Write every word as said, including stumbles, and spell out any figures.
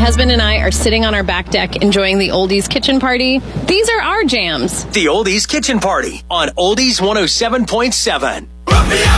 husband and I are sitting on our back deck enjoying the Oldies Kitchen Party. These are our jams. The Oldies Kitchen Party on Oldies one oh seven point seven.